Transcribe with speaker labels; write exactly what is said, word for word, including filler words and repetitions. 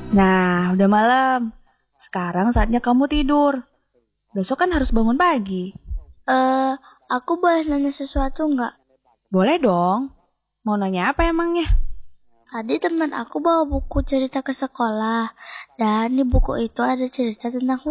Speaker 1: Nah, udah malam. Sekarang saatnya kamu tidur. Besok kan harus bangun pagi.
Speaker 2: Eh, aku boleh nanya sesuatu nggak?
Speaker 1: Boleh dong. Mau nanya apa emangnya?
Speaker 2: Tadi teman aku bawa buku cerita ke sekolah, dan di buku itu ada cerita tentang